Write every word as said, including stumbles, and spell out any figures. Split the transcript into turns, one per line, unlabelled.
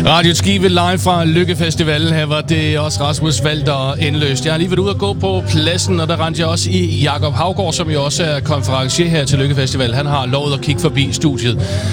Radio Skive live fra Lykkefestivalen. Her var det også Rasmus Walter Endløst. Jeg har lige været ude at gå på pladsen, og der rendte jeg også i Jakob Havgård, som jo også er konferencier her til Lykkefestival. Han har lovet at kigge forbi studiet.